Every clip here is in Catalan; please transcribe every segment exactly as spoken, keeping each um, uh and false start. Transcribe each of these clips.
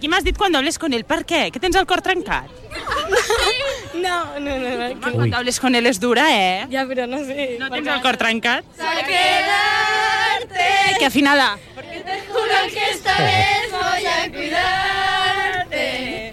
aquí m'has dit quan hables con él. Per què? Que tens el cor trencat? No, no, no. no. Quan hables con él és dura, eh? Ja, però no sé. No tens el cor trencat? A quedarte. Que afinada. Porque te juro que esta vez voy a cuidarte.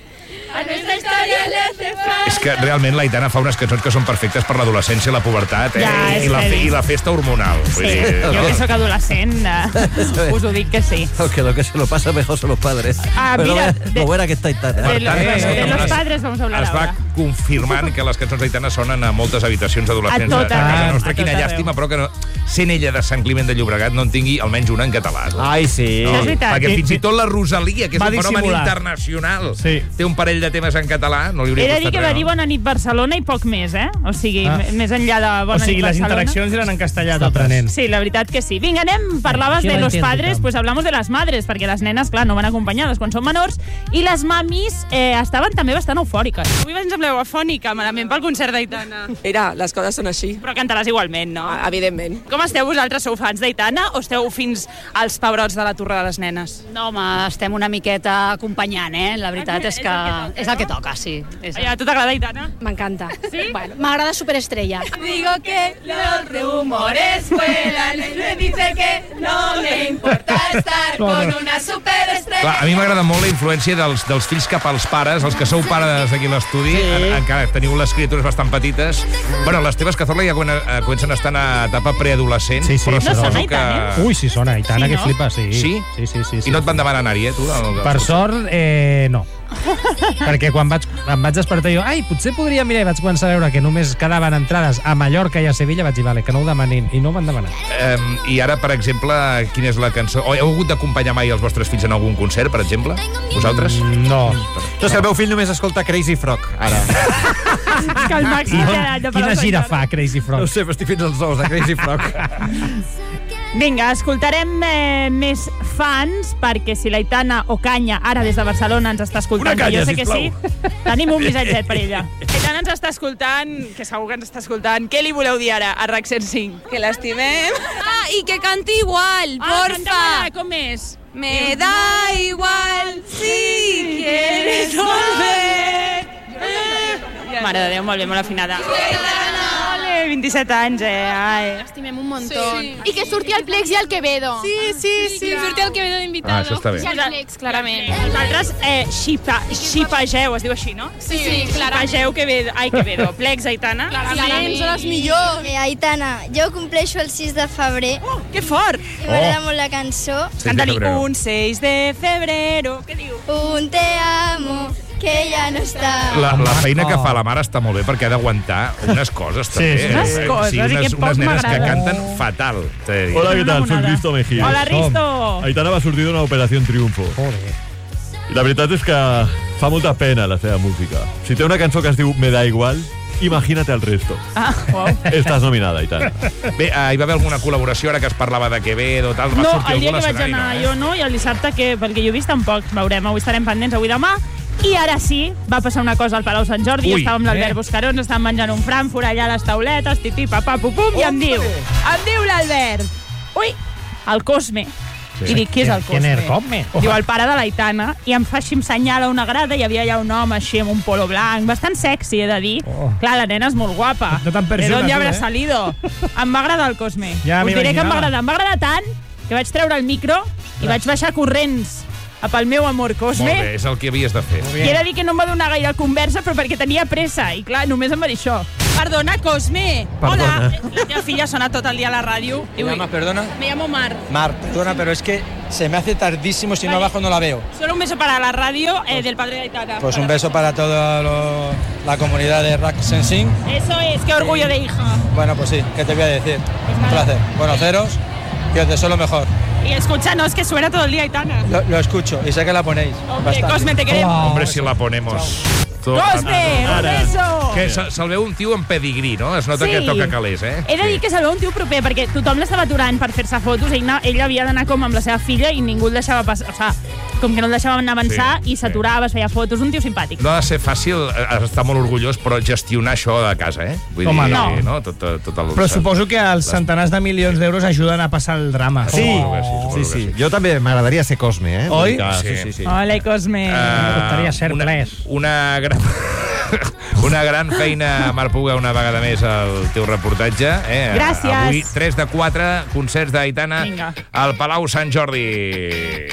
A nuestra historia le hace falta. És que realment l'Aitana fa unes cançons que són perfectes per l'adolescència, la pubertat, eh? Ja, I, la, heavy. I la festa hormonal. Vull Sí, dir, jo que sóc adolescent, eh, us ho dic que sí. Que lo que se lo pasa mejor son los padres. Ah, Pero mira, lo de- buena que está Aitana. De, los- tant, de los es- padres vamos a hablar es va ahora. confirmant que les cançons d'Aitana sonen a moltes habitacions d'adolescents A tot de casa arreu, nostra. a Quina tot arreu. llàstima, però que no, sent ella de Sant Climent de Llobregat no en tingui almenys una en català. Ai, sí. Això és veritat. Perquè fins i tot la Rosalia, que és Va un fenomen dissimular. internacional, Sí. té un parell de temes en català, no li hauria He de dir costat que va res, dir no? Bona nit Barcelona i poc més, eh? O sigui, Ah. m- més enllà de Bona O sigui, nit les Barcelona. interaccions eren en castellà. Està totes. aprenent. Sí, la veritat que sí. Vinga, anem, parlaves Aquí de ho los entiendo, padres, tothom. pues hablamos de las madres, perquè les nenes, clar, no van acompanyades quan són menors, i les mamis eh, estaven també bastant eufòriques. Avui ens sembleu afònica, malament pel concert d'Aitana. Mira, les coses són així, Però cantaràs igualment, no? evidentment. Com esteu vosaltres? Sou fans d'Aitana o esteu fins als pebrots de la Torre de les Nenes? No, home, estem una miqueta acompanyant, eh? La veritat és que és el que toca, sí. És... A tu t'agrada Aitana? M'encanta. Sí? Bueno, m'agrada Superestrella. Digo que los rumores vuelan, él me dice que no le importa estar con una superestrella. Clar, a mi m'agrada molt la influència dels, dels fills cap als pares, els que sou pares aquí a l'estudi, sí. encara teniu les criatures bastant petites. Bueno, les teves, Cazorla, ja quan, eh, comencen a estar en etapa preadolescent, Sí, sí, però no suposo sona que... Aitana, Ui, sí sona, Aitana, Sí, que no? flipa, sí. Sí? Sí, sí, sí. sí. I no et van demanar anar-hi, eh, tu? El, el... Per sort, eh, no. Perquè quan vaig, em vaig despertar jo, ai, potser podria mirar, i vaig començar a veure que només quedaven entrades a Mallorca i a Sevilla, vaig dir, vale, que no ho demanin, i no ho van demanar. Eh, I ara, per exemple, quina és la cançó... O heu hagut d'acompanyar mai els vostres fills en algun concert, per exemple? Vosaltres? No. No sé, el meu fill només escolta Crazy Frog, ara. Que el màxim I de, on, de quina gira fa, Crazy Frog? No sé, però estic fins als ous de Crazy Frog. Vinga, escoltarem eh, més fans, perquè si l'Aitana Ocaña, ara des de Barcelona, ens està escoltant, Una canya, que jo sé que sí, sisplau. tenim un missatget per ella. Aitana ens està escoltant, que segur que ens està escoltant. Què li voleu dir ara a RAC cent cinc? Que l'estimem. Ah, i que canti igual, Ah, porfa. canta-me, com és? Me da igual si quieres volver. Mare de Déu, molt bé, molt afinada. Ole, vint-i-set anys, eh? Ai. Estimem un montón. Sí. I que surti el Plex i el Quevedo. Sí, sí, sí. Que surti el Quevedo d'invitado. Ah, això està bé. I el Plex, clarament. Vosaltres eh, xipa, xipageu, es diu així, no? Sí, sí, clarament. Xipageu Quevedo, ai, Quevedo, Plex, Aitana. Clarament, són els millors. Eh, Aitana, jo compleixo el sis de febrer Oh, que fort! i m'agrada molt la cançó. seis de Canta-li febrero. un seis de febrero. Què diu? Un te amo, que ja no està. La, la feina que fa la mare està molt bé perquè ha d'aguantar unes coses també. sí, unes eh? coses, sí, i unes, que poc unes nenes que m'agrada. canten fatal. t'he de dir. Hola, ¿qué tal? Soy monada. Risto Mejía. Hola, Risto. Aitana va sortir d'una operació Triunfo. Joder. I la veritat és que fa molta pena la seva música. Si té una cançó que es diu Me da igual, imagínate el resto. Ah, wow. Estàs nominada, Aitana. Bé, eh, hi va haver alguna col·laboració ara que es parlava de Quevedo, tal, va No, sortir el dia algú a que vaig l'escenari, anar no, eh? jo no, i el dissabte, que, perquè jo he vist tampoc, veurem, avui estarem pendents, avui demà, i ara sí, va passar una cosa al Palau Sant Jordi, Ui, estàvem l'Albert eh? Buscaró, ens estàvem menjant un Frankfurt allà a les tauletes, tití, papà, pupum, i em diu, em diu l'Albert, ui, el Cosme. Sí. I dic, qui és el Cosme? Qui és el Cosme? Diu, el pare de l'Aitana, i em fa així, em senyala una grada, i hi havia allà un home així amb un polo blanc, bastant sexy, he de dir. Oh. Clar, la nena és molt guapa. No te'n ¿De perjunes, dónde tu, habrá eh? salido? Em va agradar el Cosme. Ja Us m'hi diré que em va imaginava. agradar. Em va agradar tant que vaig treure el micro i vaig baixar corrents cap al meu amor Cosme. Molt bé, és el que havies de fer. I he de dir que no em va donar gaire conversa, però perquè tenia pressa. I clar, només em va dir això. Perdona, Cosme. Perdona. Hola. La teva filla sona tot el dia a la ràdio. ¿Me llamas, perdona? Me llamo Mar. Mar, perdona, pero es que se me hace tardísimo, si no Vale. abajo no la veo. Solo un beso para la radio eh, del padre de Aitana. Pues un beso para toda lo- la comunidad de RAC Sensing. Eso es, qué orgullo de hija. Bueno, pues sí, ¿qué te voy a decir? Un placer conoceros, que os deseo lo mejor. Y escúchanos, que suena todo el día Aitana. Lo, lo escucho y sé que la ponéis. Hombre, bastante. Cosme, te queremos. Hombre, si la ponemos. Tot- Cosme, un beso! Que se- se'l veu un tio amb pedigrí, no? Es nota Sí. que toca calés, eh? He de dir que se'l veu un tio proper, perquè tothom l'estava aturant per fer-se fotos, ell, ell havia d'anar com amb la seva filla i ningú el deixava passar. O sigui, com que no el deixaven avançar Sí, i s'aturava, es feia fotos, un tio simpàtic. No ha de ser fàcil, has d'estar molt orgullós, però gestionar això de casa, eh? Vull Home, dir, no. no? Tot, tot el... Però suposo que els centenars de milions d'euros ajuden a passar el drama. Sí, Suposo que sí, suposo sí, que sí. sí. Jo també m'agradaria ser Cosme, eh? Oi? Vull dir que- Sí. Sí, sí, sí. Hola, Cosme. Ah, M'agradaria ser una, ples. una gran... Una gran feina, Marc Puga, una vegada més al teu reportatge. Eh? Gràcies. Avui, tres de quatre, concerts d'Aitana Vinga. al Palau Sant Jordi.